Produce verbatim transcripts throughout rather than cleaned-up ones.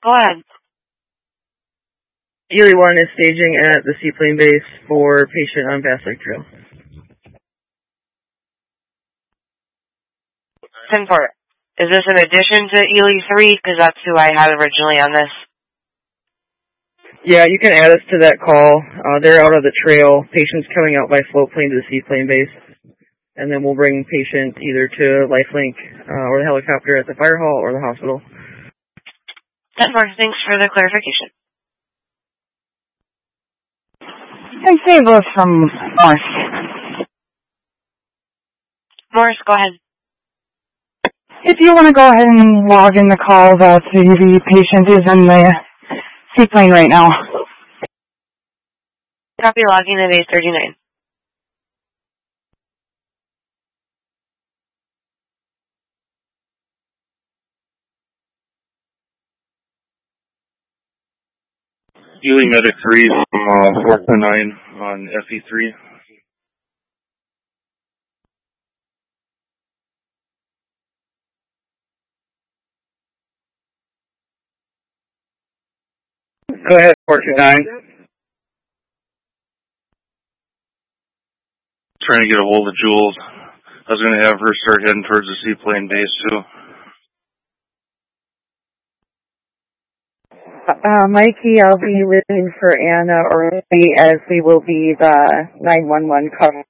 Go ahead. Erie one is staging at the seaplane base for patient on Bass Lake Trail. ten four. Is this in addition to Ely three? Because that's who I had originally on this. Yeah, you can add us to that call. Uh, they're out of the trail. Patient's coming out by float plane to the seaplane base. And then we'll bring patient either to Lifelink uh, or the helicopter at the fire hall or the hospital. ten four. Thanks for the clarification. And Saint Louis from Morse. Morris, go ahead. If you want to go ahead and log in the call that the patient is in the seaplane right now. Copy logging at eight thirty-nine. Ely Medic three from uh, four to nine on F E three. Go ahead, four two nine. Trying to get a hold of Jules. I was going to have her start heading towards the seaplane base, too. Uh, Mikey, I'll be waiting for Anna early as we will be the nine one one cover.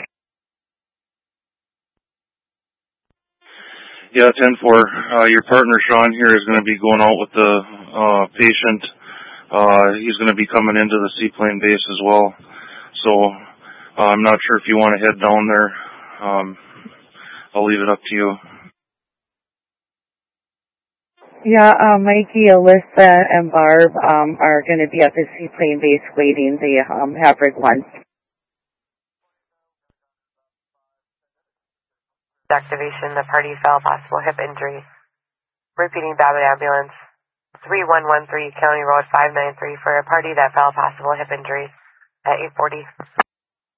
Yeah, ten four. Uh, your partner, Sean, here is going to be going out with the uh, patient. Uh, he's going to be coming into the seaplane base as well. So uh, I'm not sure if you want to head down there. Um, I'll leave it up to you. Yeah, uh, Mikey, Alyssa, and Barb um, are going to be at the seaplane base waiting. They um, have rig one. Activation, the party fell, possible hip injury. Repeating, Babbitt ambulance. three one one three County Road five nine three for a party that fell, possible hip injury at eight forty.